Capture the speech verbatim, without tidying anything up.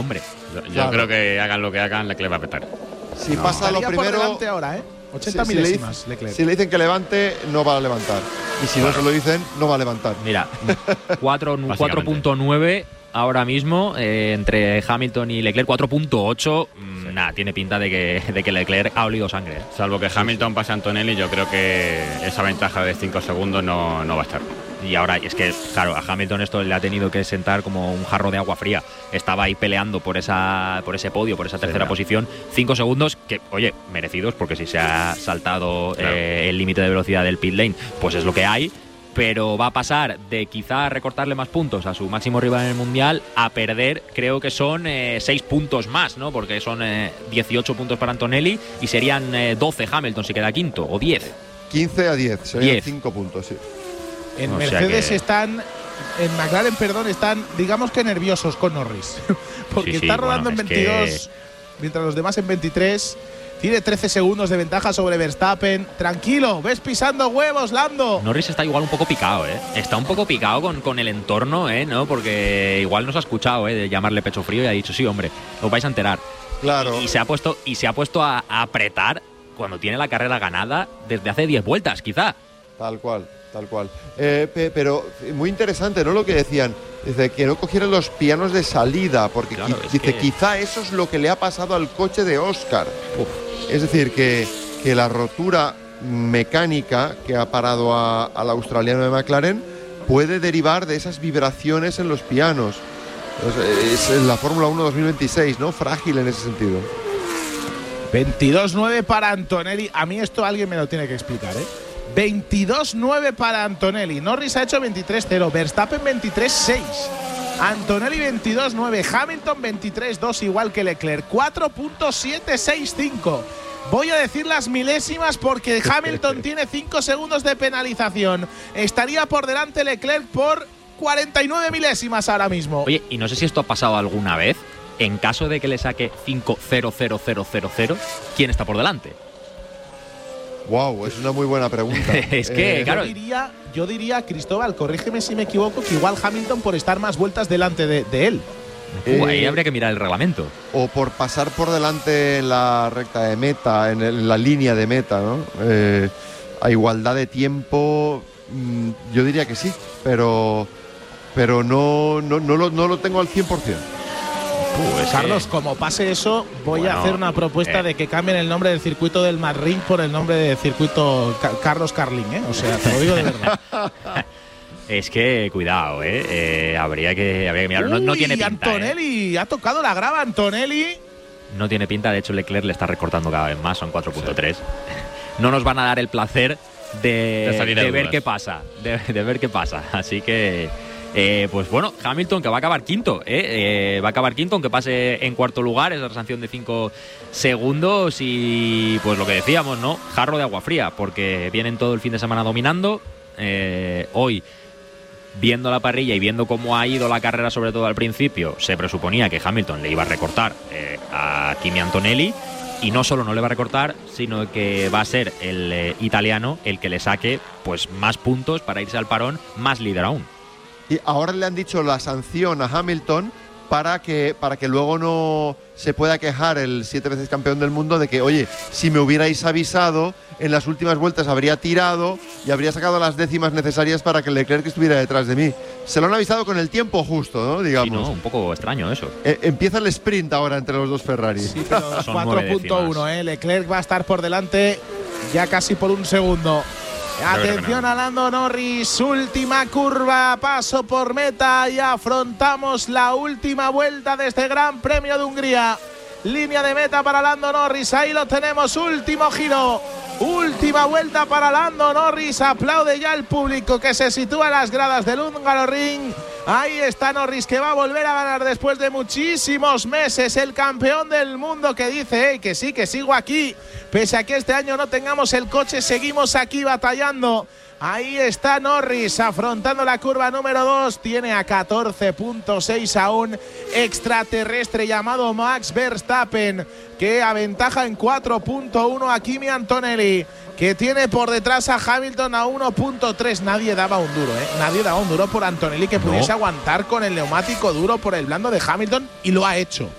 hambre. Yo, yo Claro. creo que hagan lo que hagan, Leclerc va a petar. Si No. pasa lo Estaría por primero. delante ahora, ¿eh? ochenta si, si le milésimas, dice- Leclerc. si le dicen que levante, no va a levantar. Y si no se lo dicen, no va a levantar. Mira, cuatro Básicamente. punto nueve ahora mismo eh, entre Hamilton y Leclerc, cuatro punto ocho. Mmm, nada, tiene pinta de que, de que Leclerc ha olido sangre. ¿eh? Salvo que Hamilton pase a Antonelli, yo creo que esa ventaja de cinco segundos no, no va a estar. Y ahora, es que, claro, a Hamilton esto le ha tenido que sentar como un jarro de agua fría. Estaba ahí peleando por esa por ese podio, por esa tercera claro. posición. Cinco segundos que, oye, merecidos, porque si se ha saltado Claro. eh, el límite de velocidad del pit lane, pues es lo que hay. Pero va a pasar de quizá recortarle más puntos a su máximo rival en el Mundial a perder, creo que son eh, seis puntos más, ¿no? Porque son eh, dieciocho puntos para Antonelli y serían eh, doce Hamilton si queda quinto, o diez. quince a diez, serían diez. cinco puntos, sí. En O sea Mercedes que- están, en McLaren, perdón, están, digamos que nerviosos con Norris. Porque Sí, sí, está rodando bueno, en es veintidós, mientras los demás en veintitrés. Tiene trece segundos de ventaja sobre Verstappen. Tranquilo, ves pisando huevos, Lando. Norris está igual un poco picado, ¿eh? Está un poco picado con, con el entorno, ¿eh? ¿No? Porque igual nos ha escuchado, ¿eh? De llamarle pecho frío y ha dicho, sí, hombre, os vais a enterar. Claro. Y se ha puesto, y se ha puesto a, a apretar cuando tiene la carrera ganada desde hace diez vueltas, quizá. Tal cual, tal cual. Eh, pe- pero muy interesante, ¿no? Lo que decían. Dice que no cogieran los pianos de salida, porque Claro, qui- es dice que- quizá eso es lo que le ha pasado al coche de Oscar. Es decir, que, que la rotura mecánica que ha parado a- al australiano de McLaren puede derivar de esas vibraciones en los pianos. Es, es la Fórmula uno dos mil veintiséis, ¿no? Frágil en ese sentido. veintidós nueve para Antonelli. A mí esto alguien me lo tiene que explicar, ¿eh? veintidós nueve para Antonelli. Norris ha hecho veintitrés cero. Verstappen veintitrés seis. Antonelli veintidós nueve. Hamilton veintitrés dos, igual que Leclerc. cuatro punto siete seis cinco. Voy a decir las milésimas porque Hamilton tiene cinco segundos de penalización. Estaría por delante Leclerc por cuarenta y nueve milésimas ahora mismo. Oye, y no sé si esto ha pasado alguna vez. En caso de que le saque cinco cero cero cero cero cero, ¿quién está por delante? Wow, es una muy buena pregunta. Es que, Eh, claro. Yo diría, yo diría, Cristóbal, corrígeme si me equivoco, que igual Hamilton por estar más vueltas delante de, de él. Uh, ahí Eh, habría que mirar el reglamento. O por pasar por delante en la recta de meta, en, el- en la línea de meta, ¿no? Eh, a igualdad de tiempo, mm, yo diría que sí, pero pero no, no, no, lo, no lo tengo al cien por ciento. Uh, es que- Carlos, como pase eso, voy Bueno, a hacer una propuesta eh. de que cambien el nombre del circuito del Madrid por el nombre del circuito Ca- Carlos Carlín, ¿eh? O sea, te lo digo de verdad. Es que, cuidado, ¿eh? Eh, habría que, habría que mirarlo. No, no Uy, tiene pinta, ¿eh? Antonelli, ha tocado la grava Antonelli. No tiene pinta, de hecho Leclerc le está recortando cada vez más, son cuatro punto tres. No nos van a dar el placer de, De salir de de ver dudas. qué pasa, de, de ver qué pasa. Así que, eh, pues bueno, Hamilton que va a acabar quinto, ¿eh? Eh, va a acabar quinto, aunque pase en cuarto lugar, esa sanción de cinco segundos y pues lo que decíamos, ¿no? Jarro de agua fría, porque vienen todo el fin de semana dominando. Eh, hoy, viendo la parrilla y viendo cómo ha ido la carrera, sobre todo al principio, se presuponía que Hamilton le iba a recortar eh, a Kimi Antonelli, y no solo no le va a recortar, sino que va a ser el eh, italiano el que le saque pues más puntos para irse al parón, más líder aún. Y ahora le han dicho la sanción a Hamilton para que, para que luego no se pueda quejar el siete veces campeón del mundo de que, oye, si me hubierais avisado, en las últimas vueltas habría tirado y habría sacado las décimas necesarias para que Leclerc estuviera detrás de mí. Se lo han avisado con el tiempo justo, ¿no? Digamos. Sí, no, un poco extraño eso. Eh, empieza el sprint ahora entre los dos Ferrari. Sí, pero Son cuatro nueve punto uno, décimas. ¿eh? Leclerc va a estar por delante ya casi por un segundo. creo que Atención no. a Lando Norris, última curva, paso por meta y afrontamos la última vuelta de este Gran Premio de Hungría. Línea de meta para Lando Norris, ahí lo tenemos, último giro, última vuelta para Lando Norris, aplaude ya el público que se sitúa en las gradas del Hungaroring. Ahí está Norris, que va a volver a ganar después de muchísimos meses, el campeón del mundo que dice, hey, que sí, que sigo aquí, pese a que este año no tengamos el coche, seguimos aquí batallando. Ahí está Norris afrontando la curva número dos, tiene a catorce punto seis a un extraterrestre llamado Max Verstappen, que aventaja en cuatro punto uno a Kimi Antonelli, que tiene por detrás a Hamilton a uno punto tres. Nadie daba un duro, ¿eh? Nadie daba un duro por Antonelli que pudiese No. aguantar con el neumático duro por el blando de Hamilton, y lo ha hecho.